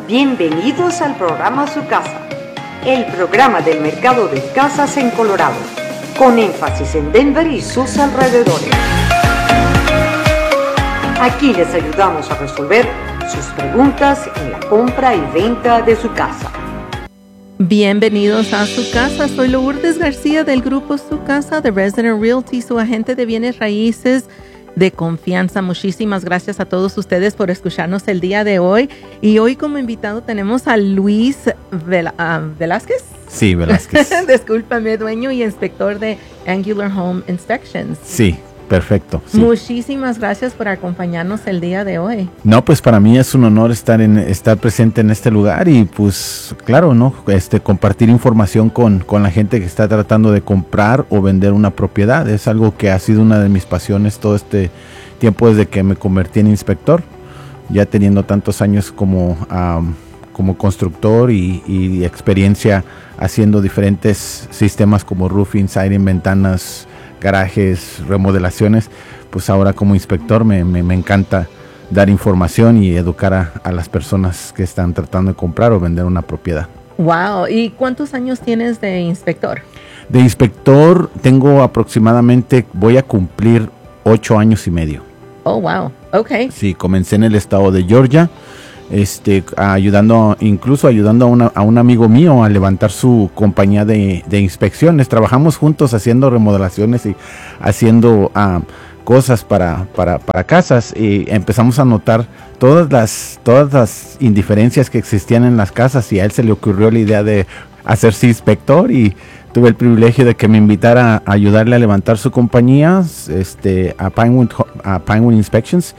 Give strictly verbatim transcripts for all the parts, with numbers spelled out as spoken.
Bienvenidos al programa Su Casa, el programa del mercado de casas en Colorado, con énfasis en Denver y sus alrededores. Aquí les ayudamos a resolver sus preguntas en la compra y venta de su casa. Bienvenidos a Su Casa. Soy Lourdes García del grupo Su Casa de Resident Realty, su agente de bienes raíces de confianza. Muchísimas gracias a todos ustedes por escucharnos el día de hoy. Y hoy como invitado tenemos a Luis Vel- uh, Velázquez. Sí, Velázquez. Discúlpame, dueño y inspector de Angular Home Inspections. Sí, perfecto. Sí. Muchísimas gracias por acompañarnos el día de hoy. No, pues para mí es un honor estar en estar presente en este lugar y pues claro, ¿no? Este compartir información con, con la gente que está tratando de comprar o vender una propiedad. Es algo que ha sido una de mis pasiones todo este tiempo desde que me convertí en inspector, ya teniendo tantos años como, um, como constructor y, y experiencia haciendo diferentes sistemas como roofing, siding, ventanas, garajes, remodelaciones. Pues ahora como inspector me, me, me encanta dar información y educar a, a las personas que están tratando de comprar o vender una propiedad. Wow, ¿y cuántos años tienes de inspector? De inspector tengo aproximadamente, voy a cumplir ocho años y medio. Oh, wow, ok. Sí, comencé en el estado de Georgia, este, ayudando, incluso ayudando a, una, a un amigo mío a levantar su compañía de, de inspecciones. Trabajamos juntos haciendo remodelaciones y haciendo uh, cosas para, para, para casas, y empezamos a notar todas las, todas las indiferencias que existían en las casas, y a él se le ocurrió la idea de hacerse inspector, y tuve el privilegio de que me invitara a ayudarle a levantar su compañía, este, a Pinewood, a Pinewood Inspections.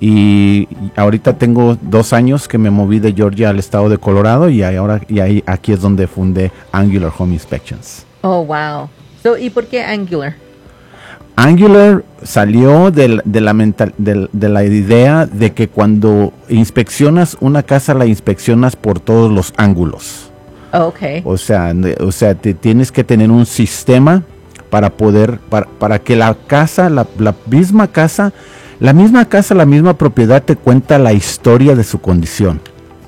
Y ahorita tengo dos años que me moví de Georgia al estado de Colorado, y ahora y ahí aquí es donde fundé Angular Home Inspections. Oh, wow. So, ¿y por qué Angular? Angular salió de, de, la mental, de, de la idea de que cuando inspeccionas una casa, la inspeccionas por todos los ángulos. Oh, okay. O sea, o sea, te tienes que tener un sistema para poder, para, para que la casa, la, la misma casa, La misma casa, la misma propiedad te cuenta la historia de su condición.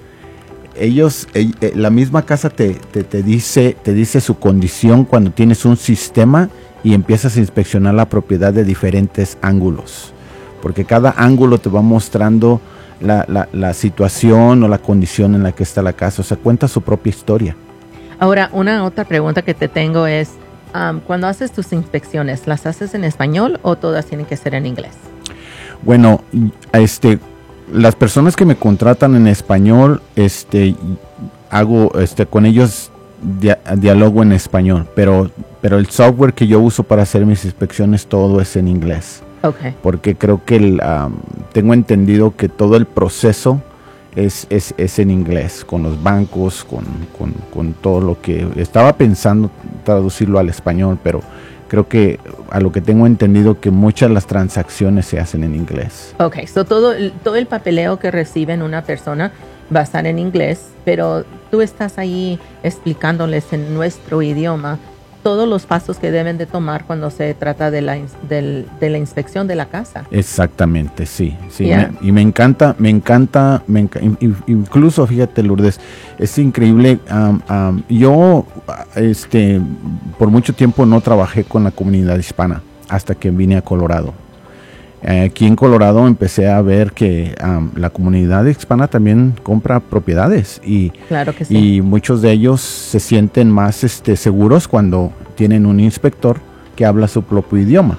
Ellos, eh, eh, la misma casa te, te, te, dice, te dice su condición cuando tienes un sistema y empiezas a inspeccionar la propiedad de diferentes ángulos. Porque cada ángulo te va mostrando la, la, la situación o la condición en la que está la casa. O sea, cuenta su propia historia. Ahora, una otra pregunta que te tengo es, um, cuando haces tus inspecciones, ¿las haces en español o todas tienen que ser en inglés? Bueno, este, las personas que me contratan en español, este, hago, este, con ellos dia- dialogo en español, pero, pero el software que yo uso para hacer mis inspecciones todo es en inglés. Okay. Porque creo que el, um, tengo entendido que todo el proceso es, es, es en inglés, con los bancos, con, con, con todo lo que estaba pensando traducirlo al español, pero creo que a lo que tengo entendido que muchas de las transacciones se hacen en inglés. Ok, so todo, todo el papeleo que reciben una persona va a estar en inglés, pero tú estás ahí explicándoles en nuestro idioma todos los pasos que deben de tomar cuando se trata de la, del, de la inspección de la casa. Exactamente, sí. sí Yeah. me, y me encanta, me encanta, me enca- incluso fíjate, Lourdes, es increíble. Um, um, yo este, por mucho tiempo no trabajé con la comunidad hispana hasta que vine a Colorado. Aquí en Colorado empecé a ver que um, la comunidad hispana también compra propiedades, y, claro que sí. y muchos de ellos se sienten más este, seguros cuando tienen un inspector que habla su propio idioma,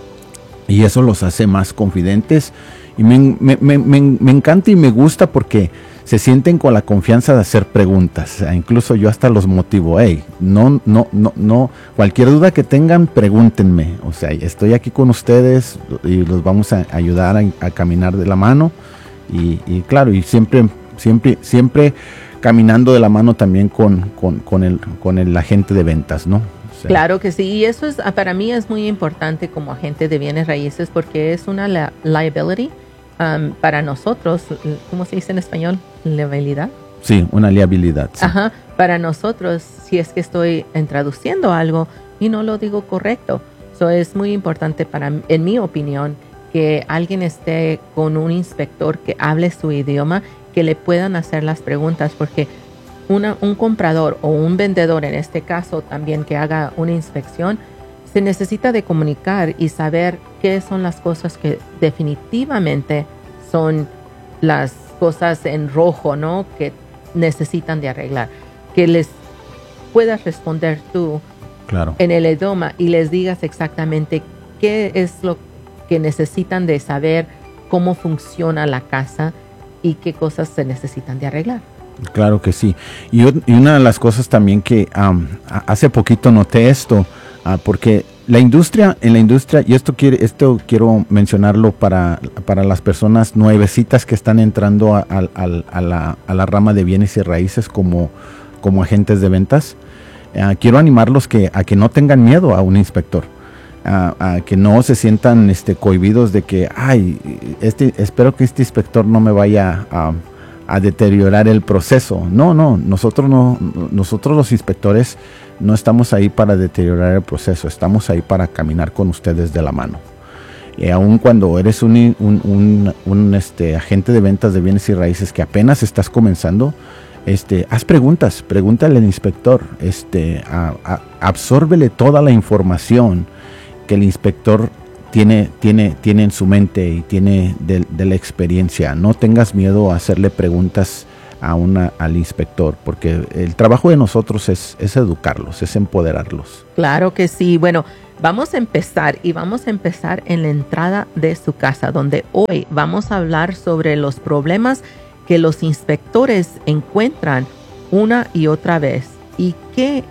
y eso los hace más confidentes, y me, me, me, me, me encanta y me gusta porque se sienten con la confianza de hacer preguntas. Incluso yo hasta los motivo, hey, no, no, no, no, cualquier duda que tengan, pregúntenme. O sea, estoy aquí con ustedes y los vamos a ayudar a, a caminar de la mano. Y, y claro, y siempre, siempre, siempre caminando de la mano también con, con, con el, con el agente de ventas, ¿no? O sea, claro que sí, y eso es, para mí es muy importante como agente de bienes raíces porque es una li- liability. Um, para nosotros, ¿cómo se dice en español? ¿Liabilidad? Sí, una liabilidad. Sí. Ajá, para nosotros, si es que estoy traduciendo algo y no lo digo correcto. So es muy importante para, en mi opinión, que alguien esté con un inspector que hable su idioma, que le puedan hacer las preguntas, porque una, un comprador o un vendedor, en este caso también que haga una inspección, se necesita de comunicar y saber qué son las cosas que definitivamente son las cosas en rojo, ¿no? Que necesitan de arreglar. Que les puedas responder tú, claro, en el idioma y les digas exactamente qué es lo que necesitan de saber, cómo funciona la casa y qué cosas se necesitan de arreglar. Claro que sí. Y, y una de las cosas también que um, hace poquito noté esto, uh, porque la industria, en la industria, y esto quiere, esto quiero mencionarlo para, para las personas nuevecitas que están entrando a, a, a, a, la, a la rama de bienes y raíces como, como agentes de ventas. Uh, quiero animarlos que, a que no tengan miedo a un inspector. A, a que no se sientan este, cohibidos de que, ay, este, espero que este inspector no me vaya a, a deteriorar el proceso. No, no, nosotros no, nosotros los inspectores no estamos ahí para deteriorar el proceso, estamos ahí para caminar con ustedes de la mano. Y aun cuando eres un, un, un, un este, agente de ventas de bienes y raíces que apenas estás comenzando, este, haz preguntas, pregúntale al inspector, este, a, a, absórbele toda la información que el inspector tiene, tiene, tiene en su mente y tiene de, de la experiencia. No tengas miedo a hacerle preguntas a una, al inspector, porque el trabajo de nosotros es, es educarlos, es empoderarlos. Claro que sí. Bueno, vamos a empezar y vamos a empezar en la entrada de su casa, donde hoy vamos a hablar sobre los problemas que los inspectores encuentran una y otra vez y qué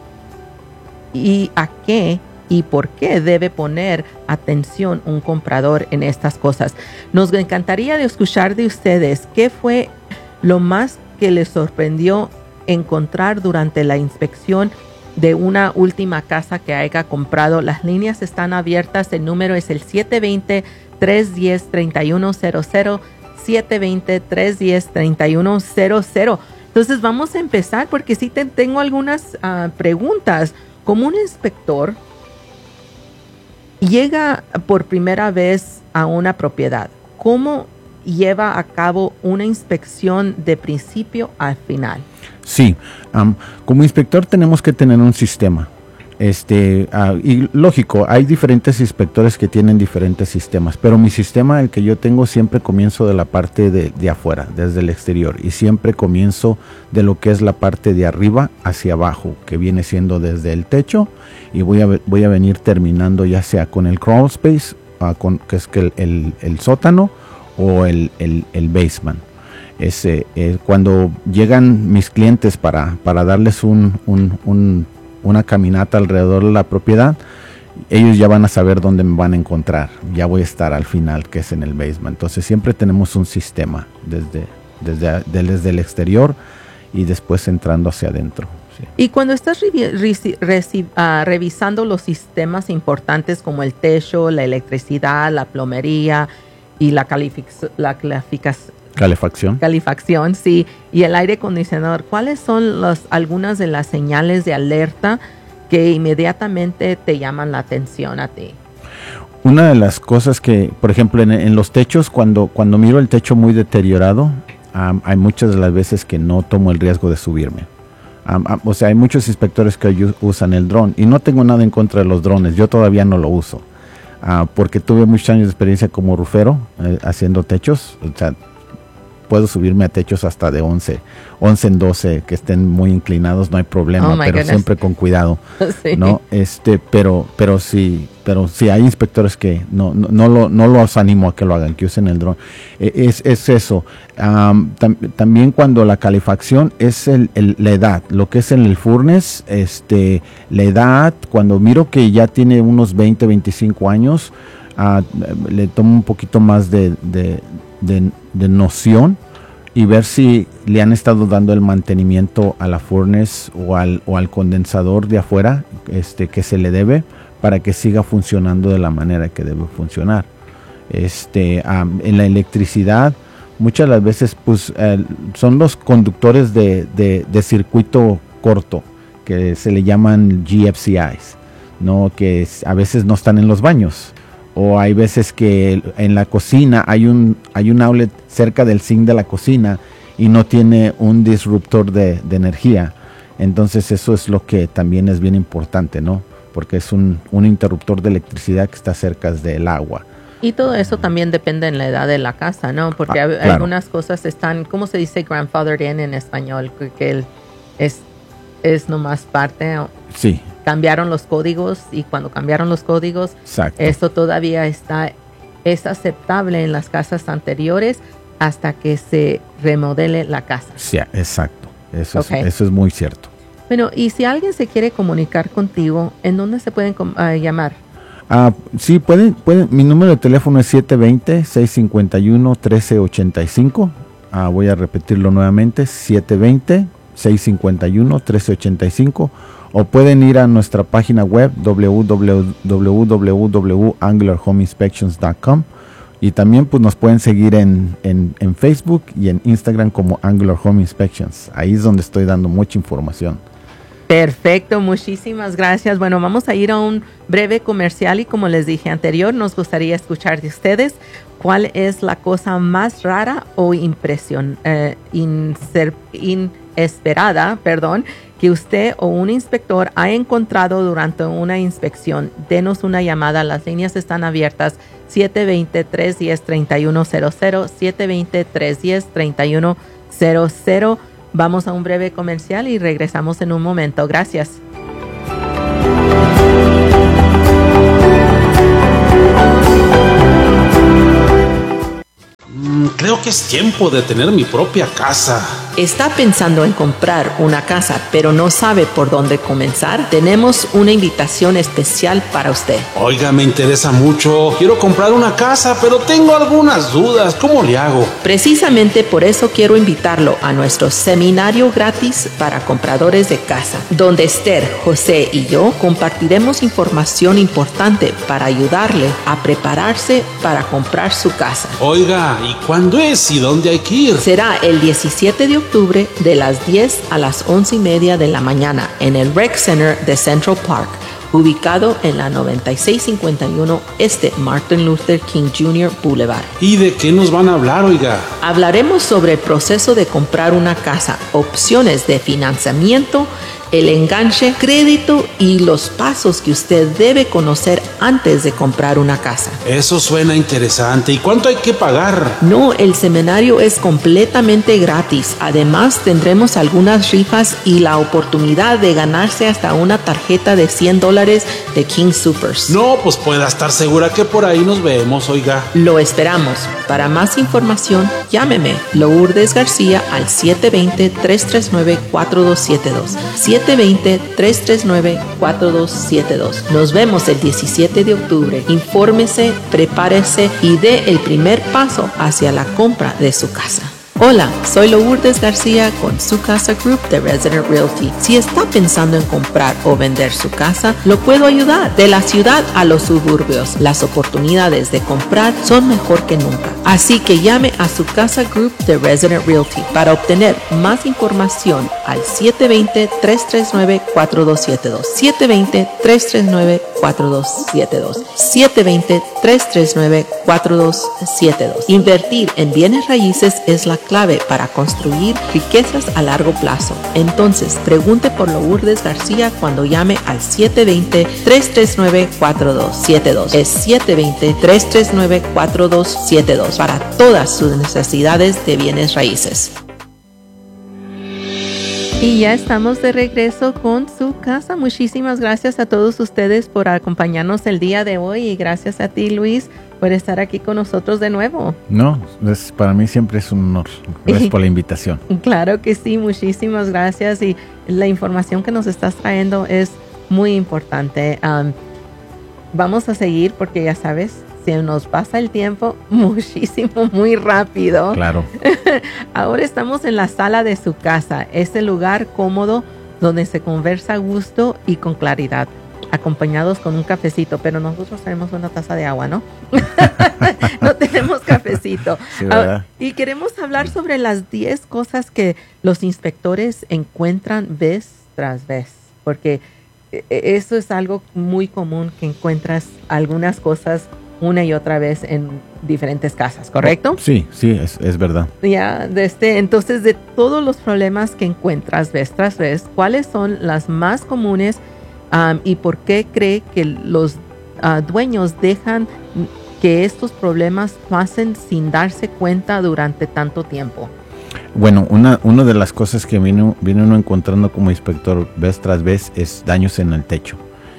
y a qué y por qué debe poner atención un comprador en estas cosas. Nos encantaría de escuchar de ustedes qué fue lo más que les sorprendió encontrar durante la inspección de una última casa que haya comprado. Las líneas están abiertas, el número es el siete dos cero, tres uno cero, tres uno cero cero, siete dos cero, tres uno cero, tres uno cero cero. Entonces vamos a empezar porque sí te, tengo algunas uh, preguntas. Como un inspector llega por primera vez a una propiedad, ¿cómo lleva a cabo una inspección de principio al final? Sí, um, como inspector tenemos que tener un sistema. Este, uh, y lógico, hay diferentes inspectores que tienen diferentes sistemas, pero mi sistema, el que yo tengo, siempre comienzo de la parte de, de afuera, desde el exterior, y siempre comienzo de lo que es la parte de arriba hacia abajo, que viene siendo desde el techo, y voy a, voy a venir terminando ya sea con el crawl space, uh, con, que es que el, el, el sótano, o el, el, el basement. Ese, eh, cuando llegan mis clientes para, para darles un, un, un una caminata alrededor de la propiedad, ellos ya van a saber dónde me van a encontrar. Ya voy a estar al final, que es en el basement. Entonces siempre tenemos un sistema desde, desde, desde el exterior y después entrando hacia adentro. Sí. Y cuando estás revi reci reci uh, revisando los sistemas importantes como el techo, la electricidad, la plomería y la, la calificación, Calefacción. Calefacción, sí. Y el aire acondicionador. ¿Cuáles son los, algunas de las señales de alerta que inmediatamente te llaman la atención a ti? Una de las cosas que, por ejemplo, en, en los techos, cuando, cuando miro el techo muy deteriorado, um, hay muchas de las veces que no tomo el riesgo de subirme. Um, um, o sea, hay muchos inspectores que usan el dron y no tengo nada en contra de los drones. Yo todavía no lo uso uh, porque tuve muchos años de experiencia como rufero eh, haciendo techos. O sea, puedo subirme a techos hasta de once, once en doce, que estén muy inclinados, no hay problema, oh pero goodness. Siempre con cuidado, sí. ¿no? Este, pero, pero sí, pero sí hay inspectores que no, no, no, lo, no los animo a que lo hagan, que usen el dron. Es, es eso. Um, tam, también cuando la calefacción es el, el, la edad, lo que es en el furnace, este, la edad, cuando miro que ya tiene unos veinte, veinticinco años, uh, le tomo un poquito más de, de De, de noción y ver si le han estado dando el mantenimiento a la furnace o al, o al condensador de afuera este, que se le debe para que siga funcionando de la manera que debe funcionar. Este, um, en la electricidad muchas de las veces pues, eh, son los conductores de, de, de circuito corto que se le llaman G F C Is, ¿no? Que a veces no están en los baños. o hay veces que en la cocina hay un, hay un outlet cerca del zinc de la cocina y no tiene un disruptor de, de energía. Entonces eso es lo que también es bien importante, ¿no? Porque es un, un interruptor de electricidad que está cerca del agua. Y todo eso también depende en la edad de la casa, ¿no? Porque ah, claro. Algunas cosas están, ¿cómo se dice grandfathered in en español? Que el, es, es nomás parte. Sí. Cambiaron los códigos y cuando cambiaron los códigos, exacto. Esto todavía está, es aceptable en las casas anteriores hasta que se remodele la casa. Sí, exacto. Eso, okay. es, eso es muy cierto. Bueno, y si alguien se quiere comunicar contigo, ¿en dónde se pueden uh, llamar? Uh, sí, pueden, pueden. Mi número de teléfono es siete dos cero, seis cinco uno, uno tres ocho cinco. Uh, voy a repetirlo nuevamente, siete dos cero, seis cinco uno, uno tres ocho cinco. O pueden ir a nuestra página web w w w punto angler home inspections punto com. Y también pues nos pueden seguir en, en, en Facebook y en Instagram como Angler Home Inspections. Ahí es donde estoy dando mucha información. Perfecto, muchísimas gracias. Bueno, vamos a ir a un breve comercial y como les dije anterior, nos gustaría escuchar de ustedes cuál es la cosa más rara o impresión, eh, inser, inesperada, perdón, que usted o un inspector ha encontrado durante una inspección. Denos una llamada, las líneas están abiertas. siete dos cero, tres uno cero, tres uno cero cero, siete dos cero, tres uno cero, tres uno cero cero. Vamos a un breve comercial y regresamos en un momento. Gracias. Creo que es tiempo de tener mi propia casa. ¿Está pensando en comprar una casa, pero no sabe por dónde comenzar? Tenemos una invitación especial para usted. Oiga, me interesa mucho. Quiero comprar una casa, pero tengo algunas dudas. ¿Cómo le hago? Precisamente por eso quiero invitarlo a nuestro seminario gratis para compradores de casa, donde Esther, José y yo compartiremos información importante para ayudarle a prepararse para comprar su casa. Oiga, ¿y cuándo es y dónde hay que ir? Será el diecisiete de octubre de las diez a las once y media de la mañana en el Rec Center de Central Park, ubicado en la noventa y seis cincuenta y uno Este Martin Luther King junior Boulevard. ¿Y de qué nos van a hablar, oiga? Hablaremos sobre el proceso de comprar una casa, opciones de financiamiento, el enganche, crédito y los pasos que usted debe conocer antes de comprar una casa. Eso suena interesante. ¿Y cuánto hay que pagar? No, el seminario es completamente gratis. Además, tendremos algunas rifas y la oportunidad de ganarse hasta una tarjeta de cien dólares de King Supers. No, pues pueda estar segura que por ahí nos vemos, oiga. Lo esperamos. Para más información, llámeme Lourdes García al siete dos cero, tres tres nueve, cuatro dos siete dos. siete dos cero, tres tres nueve, cuatro dos siete dos. Nos vemos el diecisiete de octubre. Infórmese, prepárese y dé el primer paso hacia la compra de su casa. Hola, soy Lourdes García con Su Casa Group de Resident Realty. Si está pensando en comprar o vender su casa, lo puedo ayudar. De la ciudad a los suburbios, las oportunidades de comprar son mejor que nunca. Así que llame a Su Casa Group de Resident Realty para obtener más información al siete dos cero, tres tres nueve, cuatro dos siete dos. siete dos cero, tres tres nueve, cuatro dos siete dos. siete dos cero, tres tres nueve, cuatro dos siete dos. Invertir en bienes raíces es la clave para construir riquezas a largo plazo. Entonces, pregunte por Lourdes García cuando llame al siete dos cero, tres tres nueve, cuatro dos siete dos. Es siete dos cero, tres tres nueve, cuatro dos siete dos para todas sus necesidades de bienes raíces. Y ya estamos de regreso con Su Casa. Muchísimas gracias a todos ustedes por acompañarnos el día de hoy y gracias a ti, Luis, por estar aquí con nosotros de nuevo. No, es, para mí siempre es un honor. Gracias por la invitación. Claro que sí, muchísimas gracias y la información que nos estás trayendo es muy importante. Um, vamos a seguir porque ya sabes, se nos pasa el tiempo muchísimo, muy rápido. Claro. Ahora estamos en la sala de su casa, ese lugar cómodo donde se conversa a gusto y con claridad, acompañados con un cafecito, pero nosotros tenemos una taza de agua, ¿no? No tenemos cafecito. Sí, ¿verdad? Uh, y queremos hablar sobre las diez cosas que los inspectores encuentran vez tras vez, porque eso es algo muy común, que encuentras algunas cosas una y otra vez en diferentes casas, ¿correcto? Sí, sí, es, es verdad. Ya, de este, entonces, de todos los problemas que encuentras vez tras vez, ¿cuáles son las más comunes um, y por qué cree que los uh, dueños dejan que estos problemas pasen sin darse cuenta durante tanto tiempo? Bueno, una, una de las cosas que viene, viene uno encontrando como inspector vez tras vez es daños en el techo.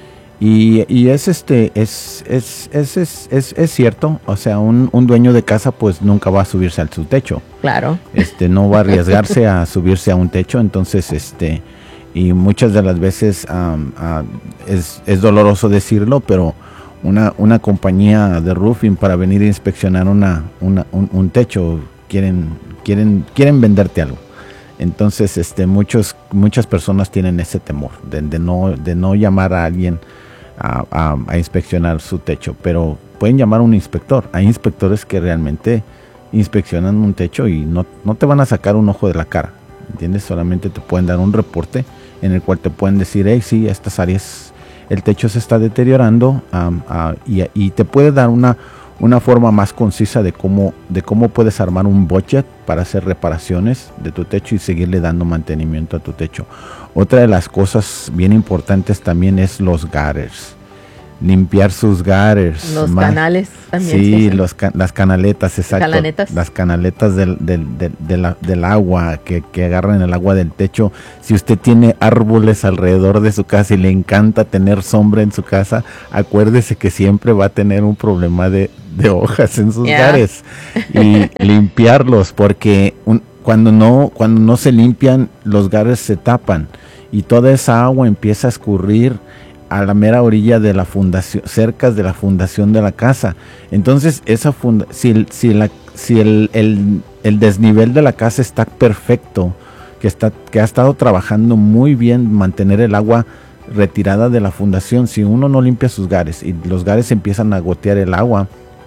Y, y es este es es, es, es, es es cierto, o sea, un, un dueño de casa pues nunca va a subirse al su techo. Claro. Este no va a arriesgarse a subirse a un techo, entonces este y muchas de las veces um, uh, es, es doloroso decirlo, pero una una compañía de roofing para venir a inspeccionar una, una un, un techo quieren quieren quieren venderte algo. Entonces este muchos muchas personas tienen ese temor de, de no de no llamar a alguien A, a, a inspeccionar su techo, pero pueden llamar a un inspector. Hay inspectores que realmente inspeccionan un techo y no, no te van a sacar un ojo de la cara, ¿entiendes? Solamente te pueden dar un reporte en el cual te pueden decir, hey, sí, estas áreas, el techo se está deteriorando um, uh, y, y te puede dar una, una forma más concisa de cómo, de cómo puedes armar un budget para hacer reparaciones de tu techo y seguirle dando mantenimiento a tu techo. Otra de las cosas bien importantes también es los gutters. Limpiar sus gutters. Los más, canales también. Sí, los, las canaletas, exacto. Calanetas. Las canaletas del, del, del, de la, del agua que, que agarran el agua del techo. Si usted tiene árboles alrededor de su casa y le encanta tener sombra en su casa, acuérdese que siempre va a tener un problema de, de hojas en sus yeah. gutters. Y limpiarlos, porque un, cuando no cuando no se limpian, los gutters se tapan y toda esa agua empieza a escurrir a la mera orilla de la fundación, cerca de la fundación de la casa. Entonces, esa funda, si, el, si, la, si el, el, el desnivel de la casa está perfecto, que, está, que ha estado trabajando muy bien mantener el agua retirada de la fundación, si uno no limpia sus gutters y los gutters empiezan a gotear el agua,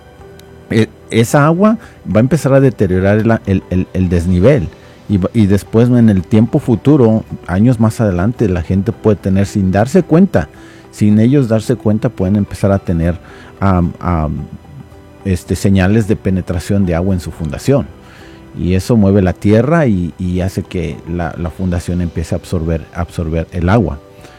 eh, esa agua va a empezar a deteriorar el, el, el, el desnivel. Y, y después en el tiempo futuro, años más adelante, la gente puede tener, sin darse cuenta, sin ellos darse cuenta, pueden empezar a tener um, um, este, señales de penetración de agua en su fundación. Y eso mueve la tierra y, y hace que la, la fundación empiece a absorber, absorber el agua.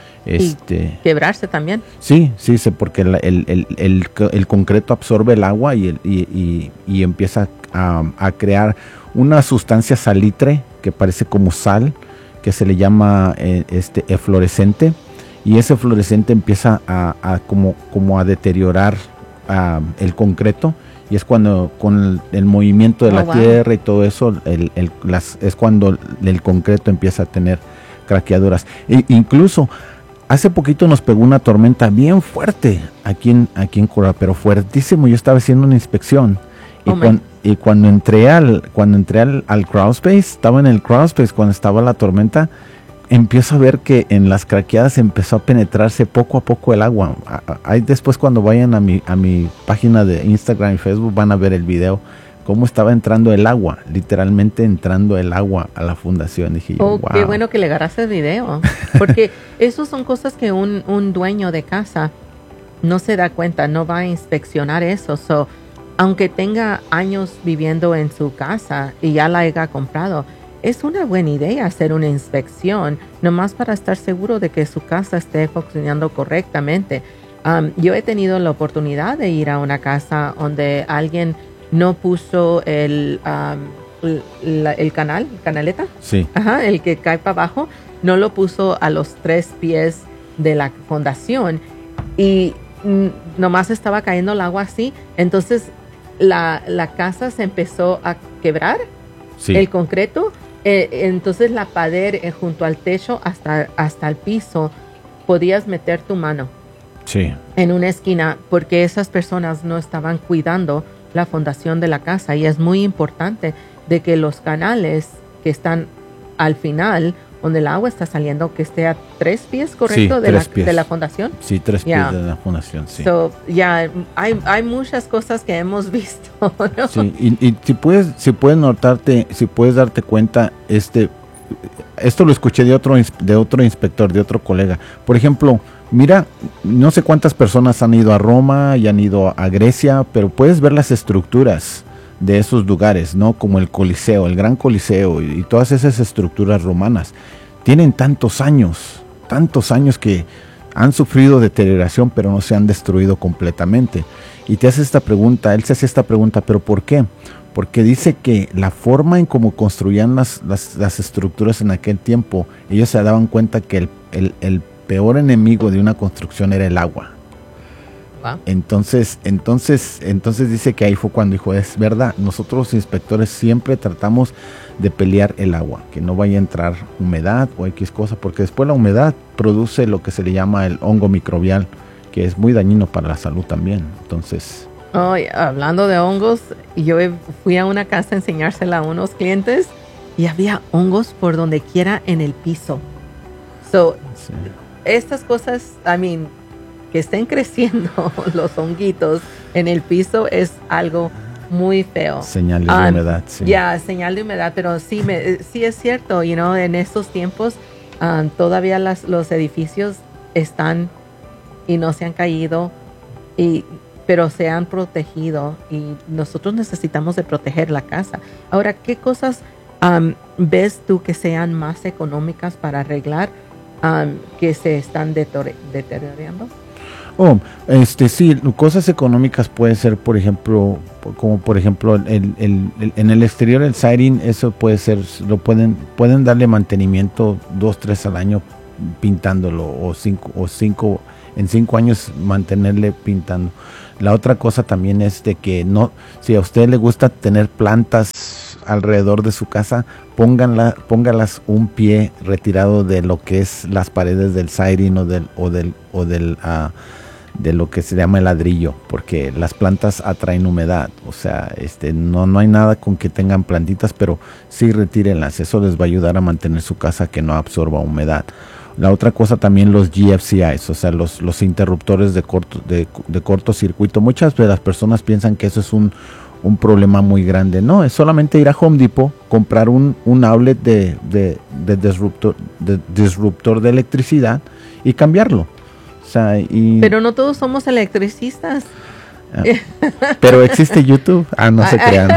Este, y quebrarse también. Sí, sí, sí, porque el, el, el, el, el concreto absorbe el agua y, el, y, y, y empieza a, a crear una sustancia salitre que parece como sal, que se le llama eh, este eflorescente, y ese fluorescente empieza a, a como, como a deteriorar uh, el concreto, y es cuando con el, el movimiento de oh, la wow. tierra y todo eso, el, el, las, es cuando el concreto empieza a tener craqueaduras. E incluso hace poquito nos pegó una tormenta bien fuerte aquí en, aquí en Colorado, pero fuertísimo. Yo estaba haciendo una inspección y, oh, cuan, y cuando entré al cuando entré al, al crawl space, estaba en el crawl space cuando estaba la tormenta, empiezo a ver que en las craqueadas empezó a penetrarse poco a poco el agua. Ahí después cuando vayan a mi, a mi página de Instagram y Facebook van a ver el video cómo estaba entrando el agua, literalmente entrando el agua a la fundación. Dije yo, oh, wow. Qué bueno que le agarraste el video, porque esos son cosas que un, un dueño de casa no se da cuenta, no va a inspeccionar eso. So, aunque tenga años viviendo en su casa y ya la haya comprado, es una buena idea hacer una inspección, nomás para estar seguro de que su casa esté funcionando correctamente. Um, yo he tenido la oportunidad de ir a una casa donde alguien no puso el, um, la, el canal, canaleta, sí. Ajá, el que cae para abajo, no lo puso a los tres pies de la fundación y mm, nomás estaba cayendo el agua así. Entonces la, la casa se empezó a quebrar, sí. El concreto. Eh, entonces la pared eh, junto al techo hasta, hasta el piso, podías meter tu mano sí. en una esquina porque esas personas no estaban cuidando la fundación de la casa, y es muy importante de que los canales que están al final, donde el agua está saliendo, que esté a tres pies, ¿correcto? Sí, de, tres la, pies. de la fundación. Sí, tres yeah. pies de la fundación, sí. So, ya, yeah, hay, hay muchas cosas que hemos visto, ¿no? Sí, y, y si puedes, si puedes notarte, si puedes darte cuenta, este, esto lo escuché de otro, de otro inspector, de otro colega. Por ejemplo, mira, no sé cuántas personas han ido a Roma y han ido a Grecia, pero puedes ver las estructuras de esos lugares, ¿no? Como el Coliseo, el Gran Coliseo y, y todas esas estructuras romanas. Tienen tantos años, tantos años que han sufrido deterioración, pero no se han destruido completamente. Y te hace esta pregunta, él se hace esta pregunta, ¿pero por qué? Porque dice que la forma en cómo construían las, las, las estructuras en aquel tiempo, ellos se daban cuenta que el, el, el peor enemigo de una construcción era el agua. Wow. Entonces, entonces, entonces dice que ahí fue cuando dijo, es verdad, nosotros los inspectores siempre tratamos de pelear el agua, que no vaya a entrar humedad o X cosa, porque después la humedad produce lo que se le llama el hongo microbial, que es muy dañino para la salud también. Entonces... Oh, hablando de hongos, yo fui a una casa a enseñársela a unos clientes y había hongos por donde quiera en el piso. So, sí. Estas cosas, I mean, que estén creciendo los honguitos en el piso es algo muy feo. Señal de um, humedad, sí. Ya, yeah, señal de humedad, pero sí, me, sí es cierto, you know, en estos tiempos um, todavía las, los edificios están y no se han caído, y, pero se han protegido y nosotros necesitamos de proteger la casa. Ahora, ¿qué cosas um, ves tú que sean más económicas para arreglar um, que se están deteriorando? Oh, este sí, cosas económicas puede ser, por ejemplo, como por ejemplo el, el, el, en el exterior el siding, eso puede ser, lo pueden pueden darle mantenimiento dos, tres al año pintándolo, o cinco o cinco en cinco años mantenerle pintando. La otra cosa también es de que no, si a usted le gusta tener plantas alrededor de su casa, pónganla, póngalas un pie retirado de lo que es las paredes del siding o del o del o del uh, de lo que se llama el ladrillo, porque las plantas atraen humedad. O sea, este no no hay nada con que tengan plantitas, pero sí retírenlas, eso les va a ayudar a mantener su casa que no absorba humedad. La otra cosa también los G F C Is, o sea, los, los interruptores de corto, de, de cortocircuito. Muchas de las personas piensan que eso es un, un problema muy grande. No, es solamente ir a Home Depot, comprar un, un outlet de, de, de, disruptor, de disruptor de electricidad y cambiarlo. O sea, y... Pero no todos somos electricistas. Ah, pero existe YouTube. Ah, no se crean.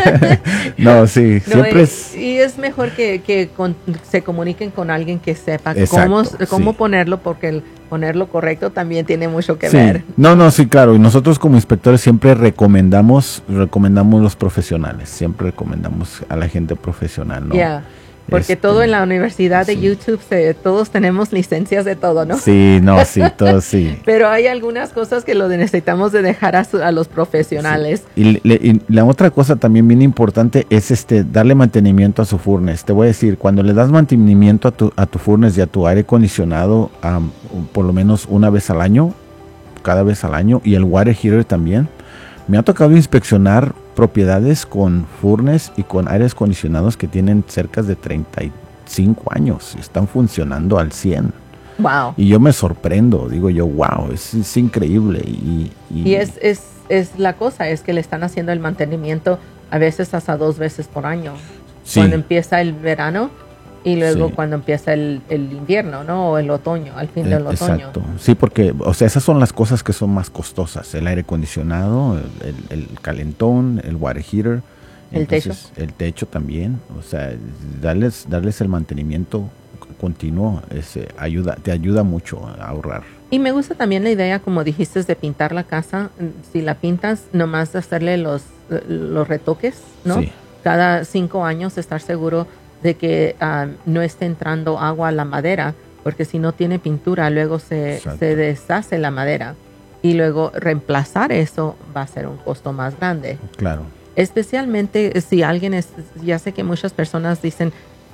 No, sí, no, siempre y, es... y es mejor que, que con, se comuniquen con alguien que sepa Exacto, cómo, cómo sí. ponerlo, porque el ponerlo correcto también tiene mucho que sí. ver. No, no, sí, claro. Y nosotros como inspectores siempre recomendamos, recomendamos los profesionales. Siempre recomendamos a la gente profesional, ¿no? Yeah. Porque este, todo en la universidad de sí. YouTube, se, todos tenemos licencias de todo, ¿no? Sí, no, sí, todo sí. Pero hay algunas cosas que lo necesitamos de dejar a, su, a los profesionales. Sí. Y, le, y la otra cosa también bien importante es este darle mantenimiento a su furnace. Te voy a decir, cuando le das mantenimiento a tu, a tu furnace y a tu aire acondicionado, um, por lo menos una vez al año, cada vez al año, y el water heater también, me ha tocado inspeccionar propiedades con furnace y con aires acondicionados que tienen cerca de treinta y cinco años y están funcionando al cien. Wow. Y yo me sorprendo, digo yo, wow, es, es increíble. Y, y, y es, es, es la cosa, es que le están haciendo el mantenimiento a veces hasta dos veces por año. Sí. Cuando empieza el verano y luego sí. cuando empieza el, el invierno, ¿no? O el otoño, al fin eh, del otoño. Exacto. Sí, porque, o sea, esas son las cosas que son más costosas. El aire acondicionado, el, el, el calentón, el water heater. El Entonces, techo. El techo también. O sea, darles, darles el mantenimiento continuo ese, ayuda, te ayuda mucho a ahorrar. Y me gusta también la idea, como dijiste, de pintar la casa. Si la pintas, nomás hacerle los, los retoques, ¿no? Sí. Cada cinco años estar seguro de que um, no esté entrando agua a la madera, porque si no tiene pintura, luego se, se deshace la madera. Y luego reemplazar eso va a ser un costo más grande. Claro. Especialmente si alguien es, ya sé que muchas personas dicen,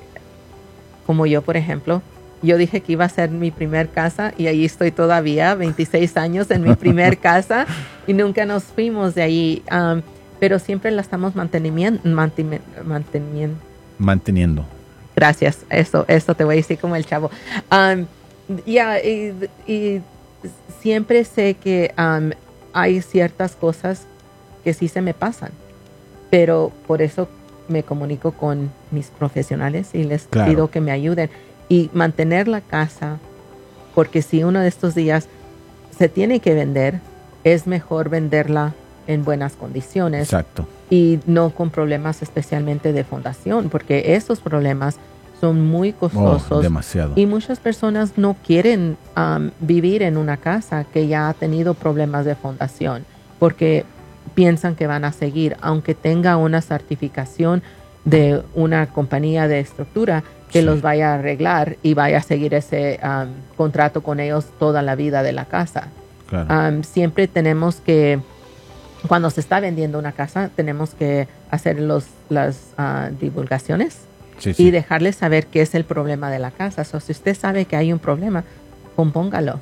como yo, por ejemplo, yo dije que iba a ser mi primer casa y ahí estoy todavía, veintiséis años en mi primer casa y nunca nos fuimos de ahí. Um, pero siempre la estamos mantenimiento, manteniendo. Manteniendo. Manteniendo. Gracias, eso, eso te voy a decir como el chavo. Um, ya, yeah, y, y siempre sé que um, hay ciertas cosas que sí se me pasan, pero por eso me comunico con mis profesionales y les Claro. pido que me ayuden y mantener la casa, porque si uno de estos días se tiene que vender, es mejor venderla en buenas condiciones. Exacto. Y no con problemas especialmente de fundación, porque esos problemas son muy costosos. Oh, demasiado. Y muchas personas no quieren um, vivir en una casa que ya ha tenido problemas de fundación, porque piensan que van a seguir, aunque tenga una certificación de una compañía de estructura que Sí. los vaya a arreglar y vaya a seguir ese um, contrato con ellos toda la vida de la casa. Claro. Um, siempre tenemos que, cuando se está vendiendo una casa, tenemos que hacer los, las uh, divulgaciones Sí, y sí. dejarles saber qué es el problema de la casa. So, si usted sabe que hay un problema, compóngalo.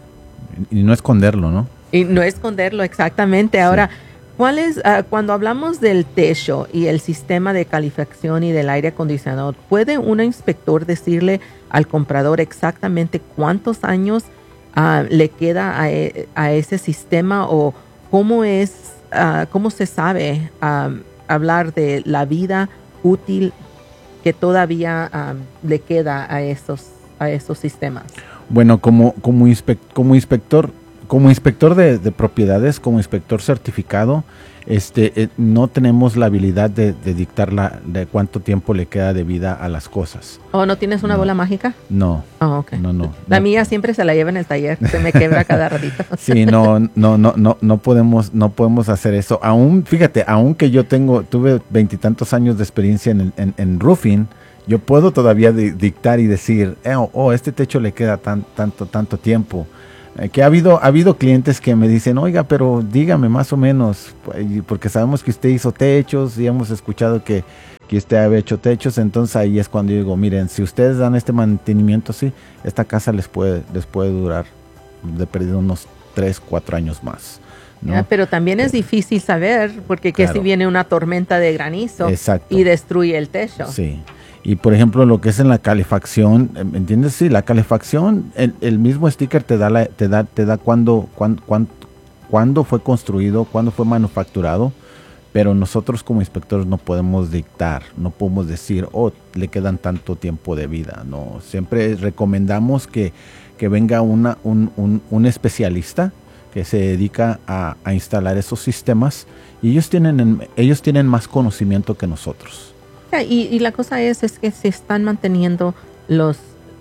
Y no esconderlo, ¿no? Y no esconderlo exactamente. Ahora, ¿cuál es, uh, cuando hablamos del techo y el sistema de calefacción y del aire acondicionado, ¿puede un inspector decirle al comprador exactamente cuántos años uh, le queda a, e- a ese sistema, o cómo es, uh, cómo se sabe um, hablar de la vida útil que todavía um, le queda a esos, a esos sistemas? Bueno, como, como, inspec- como inspector, como inspector de, de propiedades, como inspector certificado, este, eh, no tenemos la habilidad de, de dictar la, de cuánto tiempo le queda de vida a las cosas. ¿O no tienes una No. bola mágica? No, Oh, ok. no, no. La no. mía siempre se la lleva en el taller, se me quebra cada ratito. Sí, no, no, no, no, no podemos, no podemos hacer eso. Aún, fíjate, aún que yo tengo, tuve veintitantos años de experiencia en, el- en, en roofing, yo puedo todavía di- dictar y decir, eh, oh, oh, este techo le queda tan, tanto, tanto tiempo. Eh, que ha habido, ha habido clientes que me dicen, oiga, pero dígame más o menos, y porque sabemos que usted hizo techos y hemos escuchado que, que usted había hecho techos, entonces ahí es cuando yo digo, miren, si ustedes dan este mantenimiento, sí, esta casa les puede, les puede durar de perdido unos tres, cuatro años más, ¿no? Ah, pero también es difícil saber, porque que Claro. si viene una tormenta de granizo Exacto. y destruye el techo. Sí. Y por ejemplo, lo que es en la calefacción, ¿me entiendes? Sí, la calefacción, el, el mismo sticker te da la, te da, te da cuándo, cuán- cuán- cuándo fue construido, cuándo fue manufacturado, pero nosotros como inspectores no podemos dictar, no podemos decir, oh, le quedan tanto tiempo de vida. No, siempre recomendamos que, que venga una, un, un, un especialista que se dedica a, a instalar esos sistemas, y ellos tienen, ellos tienen más conocimiento que nosotros. Y, y la cosa es, es que se están manteniendo los,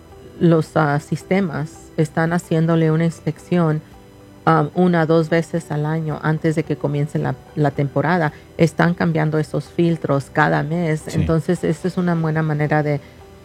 los ah, sistemas, están haciéndole una inspección um, una o dos veces al año antes de que comience la, la temporada. Están cambiando esos filtros cada mes. Sí. Entonces, esta es una buena manera de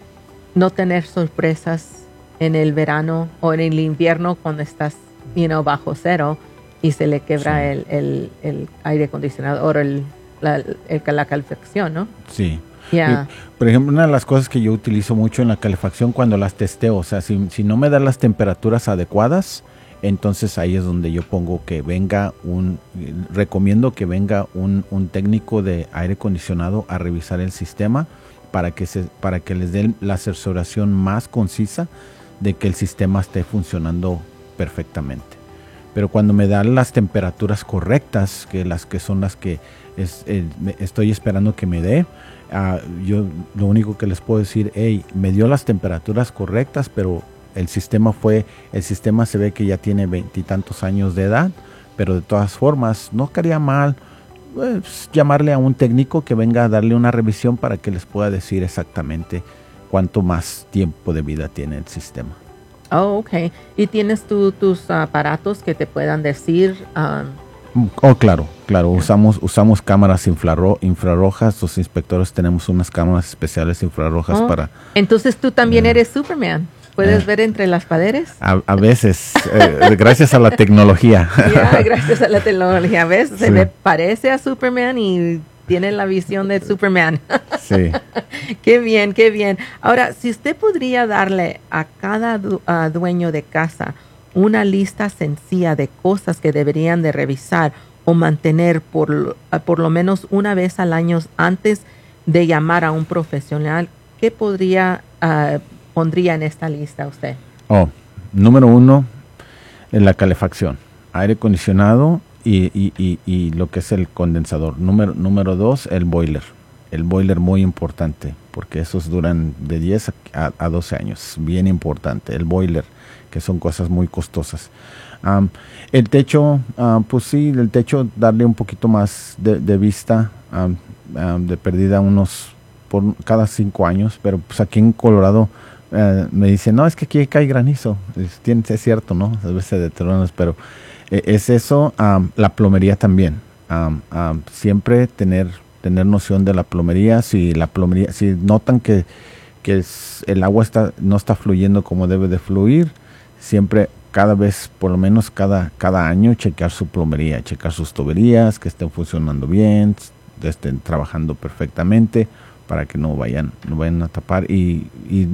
no tener sorpresas en el verano o en el invierno cuando estás, you know, bajo cero y se le quebra Sí. el, el, el aire acondicionado o el, la, el- la calefacción, ¿no? Sí. Ya. Y, por ejemplo, una de las cosas que yo utilizo mucho en la calefacción cuando las testeo, o sea, si, si no me dan las temperaturas adecuadas, entonces ahí es donde yo pongo que venga un, recomiendo que venga un, un técnico de aire acondicionado a revisar el sistema para que, se, para que les den la asesoración más concisa de que el sistema esté funcionando perfectamente. Pero cuando me dan las temperaturas correctas, que las que son las que es, eh, me- estoy esperando que me dé, Uh, yo lo único que les puedo decir, hey, me dio las temperaturas correctas, pero el sistema fue, el sistema se ve que ya tiene veintitantos años de edad, pero de todas formas no quedaría mal pues, llamarle a un técnico que venga a darle una revisión para que les pueda decir exactamente cuánto más tiempo de vida tiene el sistema. Oh, ok. ¿Y tienes tú tus aparatos que te puedan decir? um, Oh, claro, claro. Usamos usamos cámaras infrarro- infrarrojas. Los inspectores tenemos unas cámaras especiales infrarrojas oh, para... Entonces tú también Eh. eres Superman. ¿Puedes Eh. ver entre las paredes? A, a veces, eh, gracias a la tecnología. Ya, gracias a la tecnología. ¿Ves? Se Sí. me parece a Superman y tiene la visión de Superman. Sí. Qué bien, qué bien. Ahora, si usted podría darle a cada du- ah, dueño de casa una lista sencilla de cosas que deberían de revisar o mantener por, lo- ah, por lo menos una vez al año antes de llamar a un profesional, ¿qué podría ah, pondría en esta lista usted? Oh, número uno, en la calefacción, aire acondicionado y, y, y, y lo que es el condensador. Número, número dos, el boiler. el boiler muy importante, porque esos duran de diez a, a doce años, bien importante, el boiler, que son cosas muy costosas. Um, el techo, uh, pues sí, el techo darle un poquito más de, de vista, um, um, de perdida unos por cada cinco años, pero pues aquí en Colorado uh, me dicen, no, es que aquí cae granizo, es, es cierto, ¿no? A veces de terrenos, pero eh, es eso, um, la plomería también, um, um, siempre tener, tener noción de la plomería, si la plomería, si notan que, que es, el agua está, no está fluyendo como debe de fluir, siempre cada vez, por lo menos cada, cada año, checar su plomería, checar sus tuberías, que estén funcionando bien, estén trabajando perfectamente, para que no vayan, no vayan a tapar. Y, y,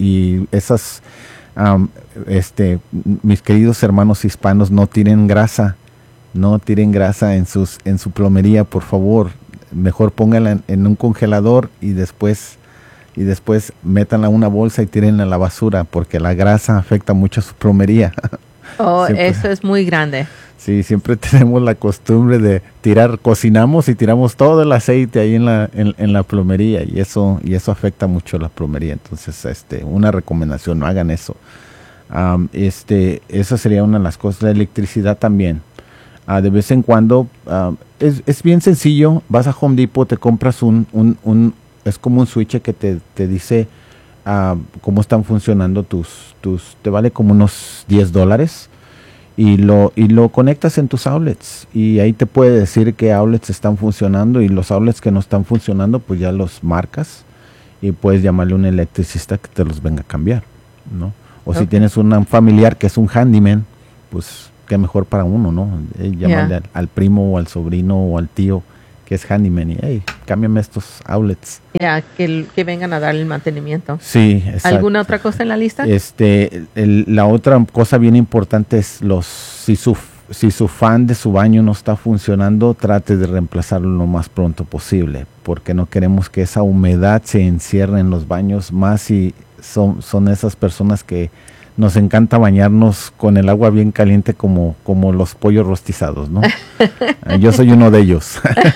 y esas, um, este, mis queridos hermanos hispanos, no tiren grasa, no tiren grasa en sus, en su plomería, por favor. Mejor pónganla en, en un congelador y después y después métanla a una bolsa y tírenla a la basura, porque la grasa afecta mucho a su plomería. Oh, siempre, eso es muy grande. Sí, siempre tenemos la costumbre de tirar, cocinamos y tiramos todo el aceite ahí en la, en, en la plomería, y eso, y eso afecta mucho la plomería. Entonces, este, una recomendación, no hagan eso. Um, este, esa sería una de las cosas. La electricidad también. Uh, de vez en cuando, uh, es, es bien sencillo, vas a Home Depot, te compras un, un, un es como un switch que te, te dice uh, cómo están funcionando tus, tus, te vale como unos diez dólares, y lo, y lo conectas en tus outlets, y ahí te puede decir qué outlets están funcionando, y los outlets que no están funcionando, pues ya los marcas, y puedes llamarle a un electricista que te los venga a cambiar, ¿no? O okay. Si tienes un familiar que es un handyman, pues qué mejor para uno, ¿no? Eh, llamarle yeah. al, al primo o al sobrino o al tío que es handyman y, hey, cámbiame estos outlets. Ya, yeah, que, que vengan a darle el mantenimiento. Sí, exacto. ¿Alguna otra cosa en la lista? Este, el, la otra cosa bien importante es los, si su, si su fan de su baño no está funcionando, trate de reemplazarlo lo más pronto posible, porque no queremos que esa humedad se encierre en los baños, más si son, son esas personas que nos encanta bañarnos con el agua bien caliente como, como los pollos rostizados, ¿no? Yo soy uno de ellos.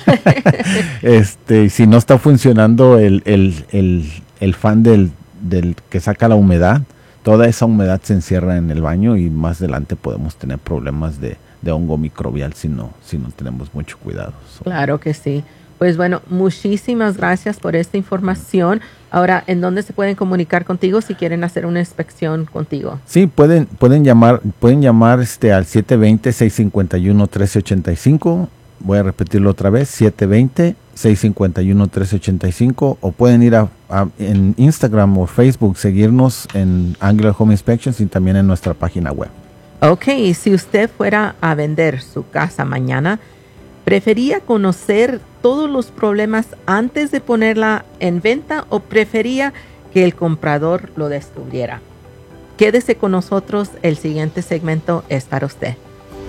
este, si no está funcionando el, el, el, el fan del, del que saca la humedad, toda esa humedad se encierra en el baño y más adelante podemos tener problemas de, de hongo microbial si no, si no tenemos mucho cuidado. So. Claro que sí. Pues bueno, muchísimas gracias por esta información. Ahora, ¿en dónde se pueden comunicar contigo si quieren hacer una inspección contigo? Sí, pueden pueden llamar pueden llamar este al siete dos cero, seis cinco uno, uno tres ocho cinco. Voy a repetirlo otra vez, siete dos cero, seis cinco uno, uno tres ocho cinco, o pueden ir a, a en Instagram o Facebook, seguirnos en Angular Home Inspections y también en nuestra página web. Ok, y si usted fuera a vender su casa mañana, ¿prefería conocer todos los problemas antes de ponerla en venta o prefería que el comprador lo descubriera? Quédese con nosotros, el siguiente segmento es para usted.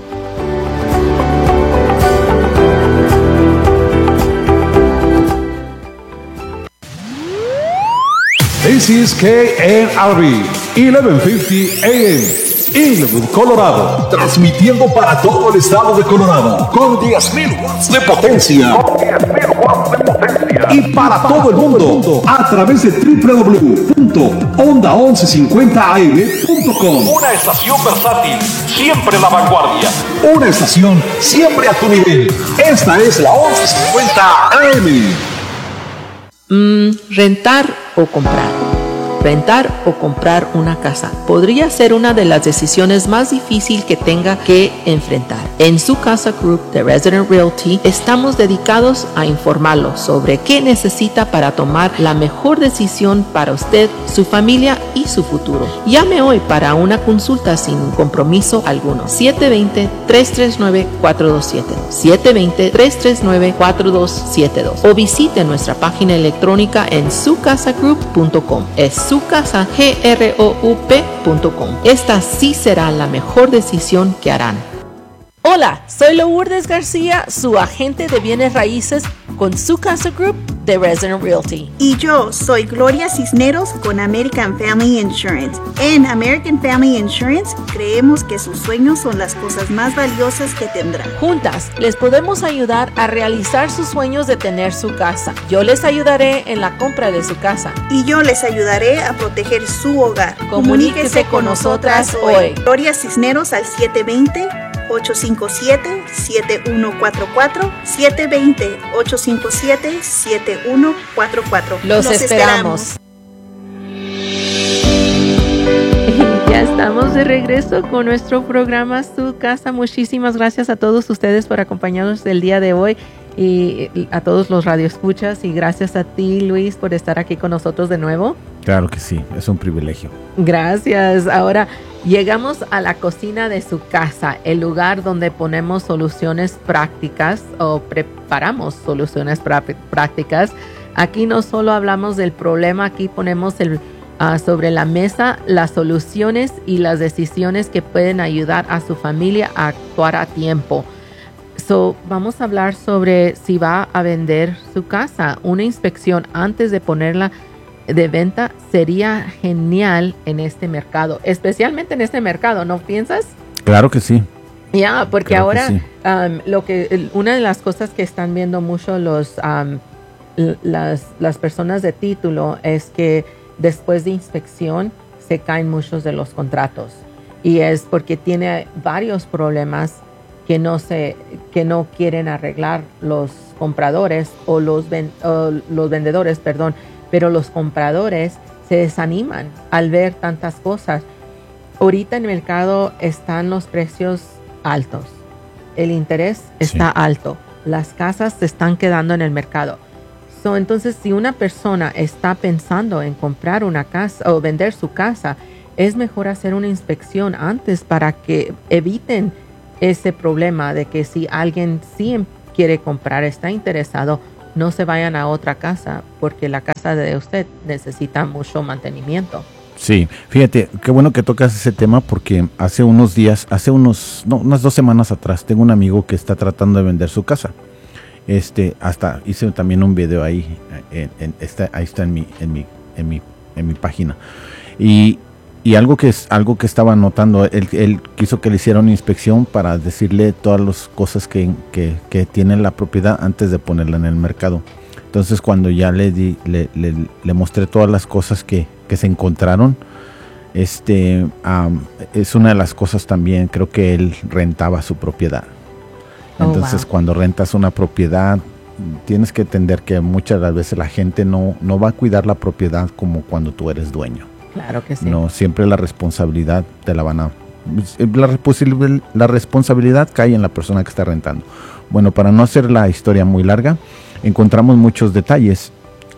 This is K N R B, eleven fifty A M. Inglewood, Colorado, transmitiendo para todo el estado de Colorado con diez mil watts de potencia. Con diez mil watts de potencia. Y para todo el mundo a través de doble u doble u doble u punto onda once cincuenta a m punto com. Una estación versátil, siempre la vanguardia. Una estación siempre a tu nivel. Esta es la once cincuenta A M. Mm, rentar o comprar. Rentar o comprar una casa podría ser una de las decisiones más difíciles que tenga que enfrentar. En Su Casa Group de Resident Realty estamos dedicados a informarlo sobre qué necesita para tomar la mejor decisión para usted, su familia y su futuro. Llame hoy para una consulta sin compromiso alguno. siete dos cero, tres tres nueve, cuatro dos siete dos. siete dos cero, tres tres nueve, cuatro dos siete dos. O visite nuestra página electrónica en su casa group punto com. Es su casa group punto com. Esta sí será la mejor decisión que harán. Hola, soy Lourdes García, su agente de bienes raíces con Su Casa Group de Resident Realty. Y yo soy Gloria Cisneros con American Family Insurance. En American Family Insurance creemos que sus sueños son las cosas más valiosas que tendrán. Juntas les podemos ayudar a realizar sus sueños de tener su casa. Yo les ayudaré en la compra de su casa. Y yo les ayudaré a proteger su hogar. Comuníquese, Comuníquese con nosotras hoy. hoy. Gloria Cisneros al siete dos cero, ocho cinco siete, siete uno cuatro cuatro, siete dos cero, ocho cinco siete, siete uno cuatro cuatro. Los, Los esperamos. esperamos. Ya estamos de regreso con nuestro programa Su Casa. Muchísimas gracias a todos ustedes por acompañarnos el día de hoy y a todos los radioescuchas, y gracias a ti, Luis, por estar aquí con nosotros de nuevo. Claro que sí, es un privilegio. Gracias. Ahora llegamos a la cocina de su casa, el lugar donde ponemos soluciones prácticas o preparamos soluciones prácticas. Aquí no solo hablamos del problema, aquí ponemos el, uh, sobre la mesa las soluciones y las decisiones que pueden ayudar a su familia a actuar a tiempo. So, vamos a hablar sobre si va a vender su casa. Una inspección antes de ponerla de venta sería genial en este mercado, especialmente en este mercado, ¿no piensas? Claro que sí. Ya, yeah, porque claro ahora sí. um, lo que una de las cosas que están viendo mucho los um, las las personas de título es que después de inspección se caen muchos de los contratos, y es porque tiene varios problemas que no se que no quieren arreglar los compradores o los ven, o los vendedores, perdón. Pero los compradores se desaniman al ver tantas cosas. Ahorita en el mercado están los precios altos. El interés está sí. alto. Las casas se están quedando en el mercado. So, entonces, si una persona está pensando en comprar una casa o vender su casa, es mejor hacer una inspección antes para que eviten ese problema de que si alguien sí quiere comprar, está interesado, no se vayan a otra casa, porque la casa de usted necesita mucho mantenimiento. Sí, fíjate, qué bueno que tocas ese tema, porque hace unos días, hace unos, no, unas dos semanas atrás, tengo un amigo que está tratando de vender su casa. Este, hasta hice también un video ahí, en, en, está, ahí está en mi, en mi, en mi, en mi página. Y, y algo que es, algo que estaba notando, él, él quiso que le hiciera una inspección para decirle todas las cosas que, que, que tiene la propiedad antes de ponerla en el mercado. Entonces, cuando ya le di, le, le, le mostré todas las cosas que, que se encontraron, este, um, es una de las cosas también, creo que él rentaba su propiedad. Entonces, oh, wow. Cuando rentas una propiedad, tienes que entender que muchas de las veces la gente no, no va a cuidar la propiedad como cuando tú eres dueño. Claro que sí. No, siempre la responsabilidad te la van a... La, la responsabilidad cae en la persona que está rentando. Bueno, para no hacer la historia muy larga, encontramos muchos detalles.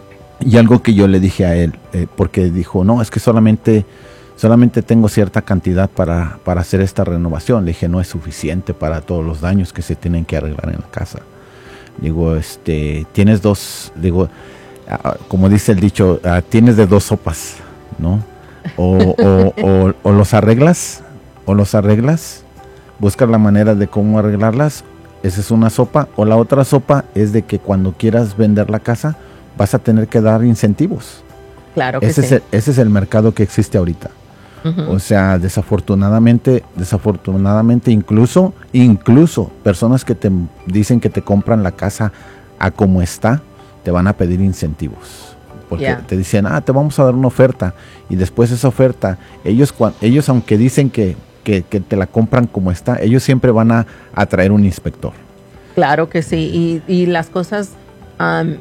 Y algo que yo le dije a él, eh, porque dijo, no, es que solamente, solamente tengo cierta cantidad para, para hacer esta renovación. Le dije, no es suficiente para todos los daños que se tienen que arreglar en la casa. Digo, este, tienes dos, digo, uh, como dice el dicho, uh, tienes de dos sopas, ¿no? O, o, o, o los arreglas, o los arreglas, buscas la manera de cómo arreglarlas. Esa es una sopa. O la otra sopa es de que cuando quieras vender la casa, vas a tener que dar incentivos. Claro que ese sí. Es el, ese es el mercado que existe ahorita. Uh-huh. O sea, desafortunadamente, desafortunadamente, incluso, incluso personas que te dicen que te compran la casa a como está, te van a pedir incentivos. Porque yeah. te dicen, ah, te vamos a dar una oferta. Y después esa oferta, ellos, ellos aunque dicen que, que, que te la compran como está, ellos siempre van a, a traer un inspector. Claro que sí. Y, y las cosas um,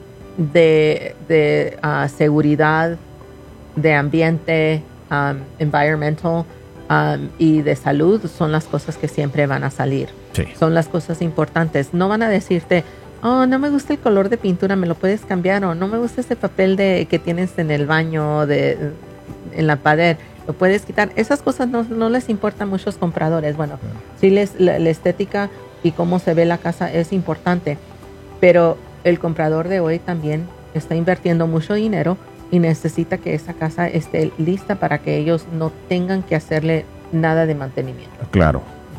de, de uh, seguridad, de ambiente, um, environmental um, y de salud son las cosas que siempre van a salir. Sí. Son las cosas importantes. No van a decirte, oh, no me gusta el color de pintura, me lo puedes cambiar, o no me gusta ese papel de que tienes en el baño, de, en la pared, lo puedes quitar. Esas cosas no, no les importan a muchos compradores. Bueno, sí les, la, la estética y cómo se ve la casa es importante, pero el comprador de hoy también está invirtiendo mucho dinero y necesita que esa casa esté lista para que ellos no tengan que hacerle nada de mantenimiento. Claro,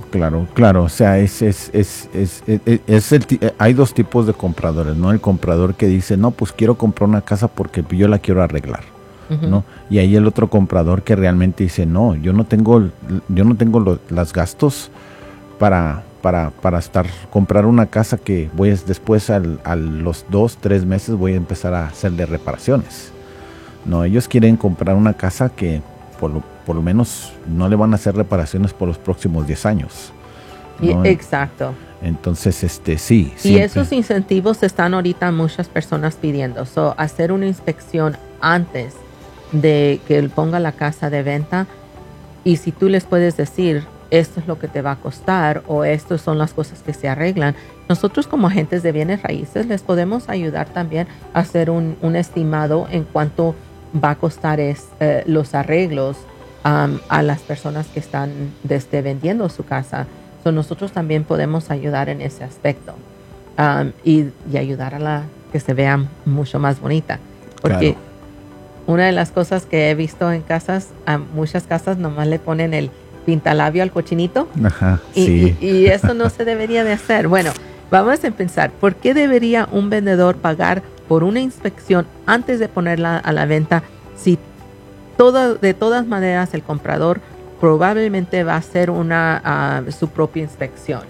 Claro, claro, o sea, es, es, es, es, es, es el, hay dos tipos de compradores, ¿no? El comprador que dice, no, pues quiero comprar una casa porque yo la quiero arreglar, uh-huh. ¿no? Y hay el otro comprador que realmente dice, no, yo no tengo, yo no tengo los las gastos para, para, para estar, comprar una casa que voy a, después al, a los dos, tres meses voy a empezar a hacerle reparaciones. No, ellos quieren comprar una casa que por lo, por lo menos no le van a hacer reparaciones por los próximos diez años. ¿no? Exacto. Entonces, este, sí. Y siempre. esos incentivos están ahorita muchas personas pidiendo. So, hacer una inspección antes de que él ponga la casa de venta, y si tú les puedes decir, esto es lo que te va a costar o estas son las cosas que se arreglan, nosotros como agentes de bienes raíces les podemos ayudar también a hacer un, un estimado en cuánto va a costar es, eh, los arreglos um, a las personas que están desde vendiendo su casa. So, nosotros también podemos ayudar en ese aspecto um, y, y ayudar a la que se vea mucho más bonita. Porque claro. Una de las cosas que he visto en casas, a muchas casas nomás le ponen el pintalabio al cochinito. Ajá, y, sí. y, y eso no se debería de hacer. Bueno, vamos a pensar, ¿por qué debería un vendedor pagar por una inspección antes de ponerla a la venta si todo, de todas maneras el comprador probablemente va a hacer una uh, su propia inspección?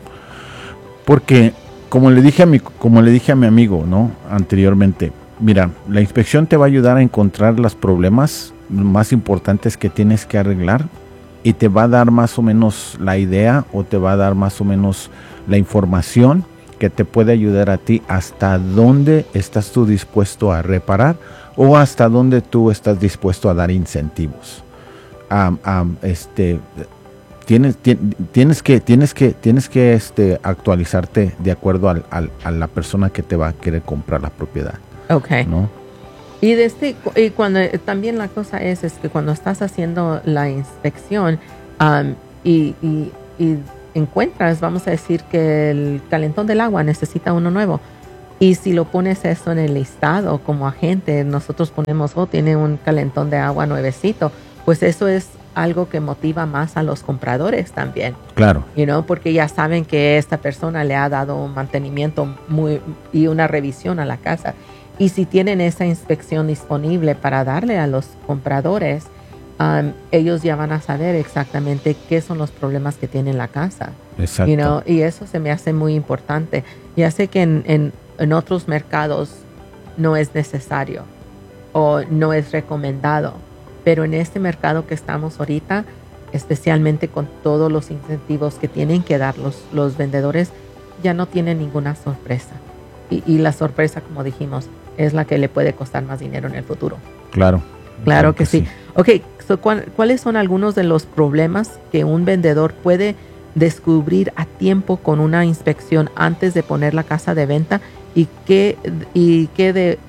Porque como le dije a mi como le dije a mi amigo, ¿no? Anteriormente, mira, la inspección te va a ayudar a encontrar los problemas más importantes que tienes que arreglar y te va a dar más o menos la idea o te va a dar más o menos la información que te puede ayudar a ti hasta dónde estás tú dispuesto a reparar o hasta dónde tú estás dispuesto a dar incentivos. Um, um, este, tienes, tienes que, tienes que, tienes que este, actualizarte de acuerdo al, al, a la persona que te va a querer comprar la propiedad. Okay. ¿No? Y, desde, y cuando también la cosa es, es que cuando estás haciendo la inspección um, y, y, y encuentras, vamos a decir que el calentón del agua necesita uno nuevo, y si lo pones eso en el listado como agente, nosotros ponemos, oh, tiene un calentón de agua nuevecito, pues eso es algo que motiva más a los compradores también. Claro. You know, porque ya saben que esta persona le ha dado un mantenimiento muy, y una revisión a la casa. Y si tienen esa inspección disponible para darle a los compradores, um, ellos ya van a saber exactamente qué son los problemas que tiene la casa. Exacto. You know? Y eso se me hace muy importante. Ya sé que en, en, en otros mercados no es necesario o no es recomendado, pero en este mercado que estamos ahorita, especialmente con todos los incentivos que tienen que dar los, los vendedores, ya no tienen ninguna sorpresa. Y, y la sorpresa, como dijimos, es la que le puede costar más dinero en el futuro. Claro. Claro, claro que, que sí. sí. Ok, so, ¿cuáles son algunos de los problemas que un vendedor puede descubrir a tiempo con una inspección antes de poner la casa de venta? ¿Y qué, y qué de,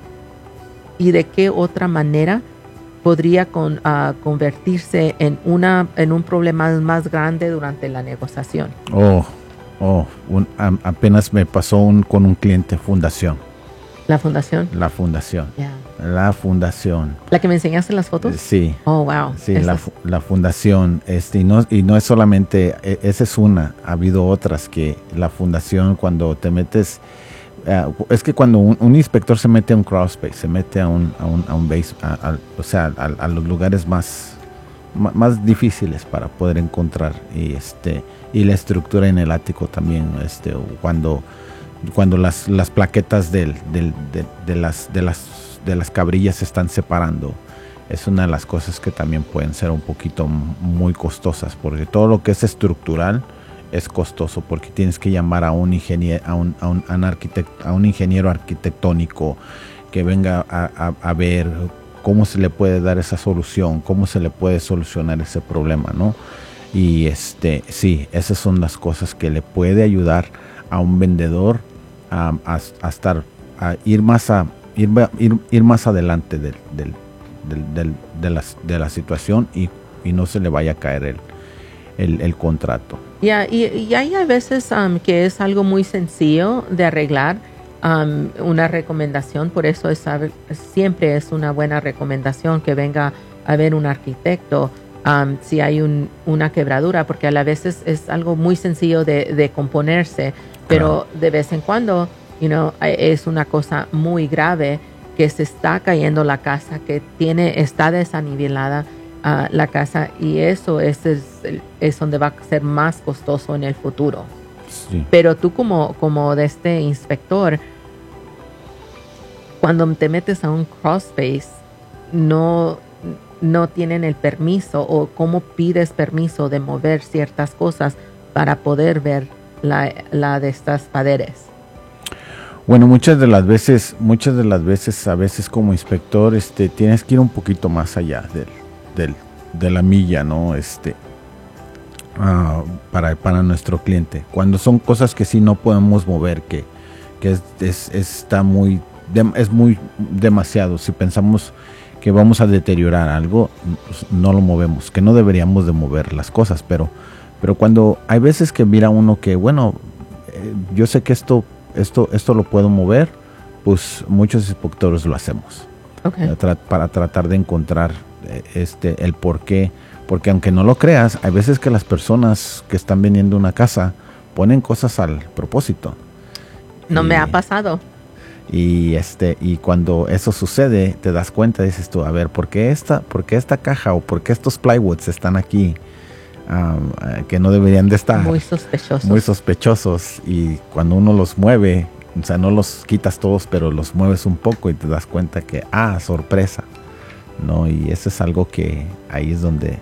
y de qué otra manera podría con, uh, convertirse en, una, en un problema más grande durante la negociación? Oh, oh un, a, apenas me pasó un, con un cliente, fundación. ¿La fundación? La fundación. Yeah. La fundación. ¿La que me enseñaste en las fotos? Sí. Oh, wow. Sí, la, la fundación. Este, y, no, y no es solamente, esa es una, ha habido otras que la fundación cuando te metes, uh, es que cuando un, un inspector se mete a un crawl space, se mete a un, a un, a un base, a, a, o sea, a, a los lugares más, más, más difíciles para poder encontrar, y este, y la estructura en el ático también, este, cuando cuando las, las plaquetas del, del, de, de, las, de, las, de las cabrillas se están separando, es una de las cosas que también pueden ser un poquito muy costosas, porque todo lo que es estructural es costoso, porque tienes que llamar a un ingeniero, a un, a un, a un, arquitecto, a un ingeniero arquitectónico que venga a, a, a ver cómo se le puede dar esa solución, cómo se le puede solucionar ese problema, ¿no? Y este, sí, esas son las cosas que le puede ayudar a un vendedor a, a, a estar, a ir más a ir, ir, ir más adelante del, del, del, del, de, la, de la situación y, y no se le vaya a caer el, el, el contrato. Yeah, y, y hay a veces um, que es algo muy sencillo de arreglar, um, una recomendación, por eso es, siempre es una buena recomendación que venga a ver un arquitecto um, si hay un, una quebradura, porque a la vez es, es algo muy sencillo de, de componerse, pero claro, de vez en cuando, you know, es una cosa muy grave que se está cayendo la casa, que tiene, está desanivelada uh, la casa, y eso es, es, es donde va a ser más costoso en el futuro. Sí. Pero tú como, como de este inspector, cuando te metes a un crawl space, no, no tienen el permiso, o cómo pides permiso de mover ciertas cosas para poder ver la, la de estas paredes. Bueno, muchas de las veces, muchas de las veces, a veces como inspector, este, tienes que ir un poquito más allá del, del, de la milla, ¿no? Este, uh, para, para nuestro cliente. Cuando son cosas que sí no podemos mover, que, que es, es, está muy, de, es muy demasiado. Si pensamos que vamos a deteriorar algo, pues no lo movemos, que no deberíamos de mover las cosas, pero, pero cuando hay veces que mira uno que, bueno, eh, yo sé que esto Esto, esto lo puedo mover, pues muchos inspectores lo hacemos. Okay. Para, para tratar de encontrar este, el por qué. Porque aunque no lo creas, hay veces que las personas que están vendiendo una casa ponen cosas al propósito. No y, me ha pasado. Y este y cuando eso sucede, te das cuenta, dices tú, a ver, ¿por qué esta, por qué esta caja o por qué estos plywoods están aquí? Um, uh, que no deberían de estar. Muy sospechosos. Muy sospechosos. Y cuando uno los mueve, o sea, no los quitas todos, pero los mueves un poco y te das cuenta que, ah, sorpresa, ¿no? Y eso es algo que ahí es donde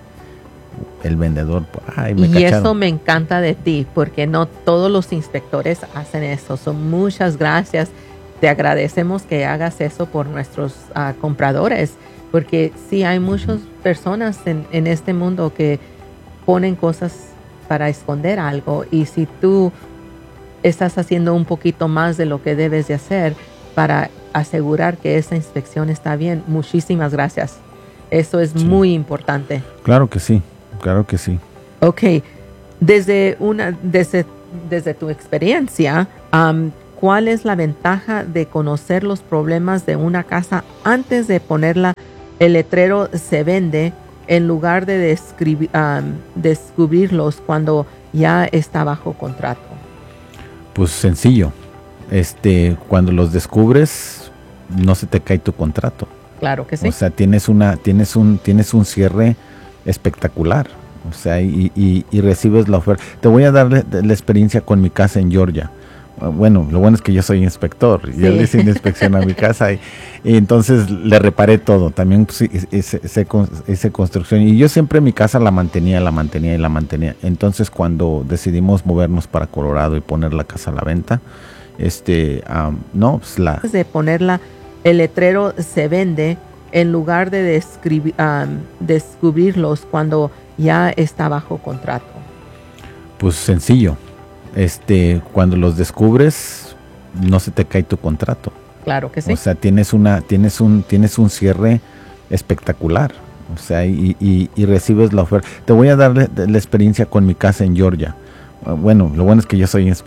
el vendedor, ay, me y cacharon. Eso me encanta de ti, porque no todos los inspectores hacen eso. So, muchas gracias. Te agradecemos que hagas eso por nuestros uh, compradores, porque sí hay muchas uh-huh. personas en, en este mundo que ponen cosas para esconder algo, y si tú estás haciendo un poquito más de lo que debes de hacer para asegurar que esa inspección está bien, muchísimas gracias. Eso es sí. muy importante. Claro que sí, claro que sí. Ok, desde, una, desde, desde tu experiencia, um, ¿cuál es la ventaja de conocer los problemas de una casa antes de ponerla? El letrero se vende, en lugar de describir, um, descubrirlos cuando ya está bajo contrato. Pues sencillo, este, cuando los descubres, no se te cae tu contrato. Claro que sí. O sea, tienes una, tienes un, tienes un cierre espectacular. O sea, y, y, y recibes la oferta. Te voy a dar la, la experiencia con mi casa en Georgia. Bueno, lo bueno es que yo soy inspector. Sí. Yo le hice una inspección a mi casa y, y entonces le reparé todo. También pues, hice, hice, hice construcción, y yo siempre mi casa la mantenía, la mantenía y la mantenía. Entonces cuando decidimos movernos para Colorado y poner la casa a la venta, este, um, no, pues la... de ponerla, el letrero se vende, en lugar de describir, um, descubrirlos cuando ya está bajo contrato. Pues sencillo. Este, cuando los descubres, no se te cae tu contrato. Claro que sí. O sea, tienes una, tienes un, tienes un cierre espectacular. O sea, y, y, y recibes la oferta. Te voy a dar la, la experiencia con mi casa en Georgia. Bueno, lo bueno es que yo soy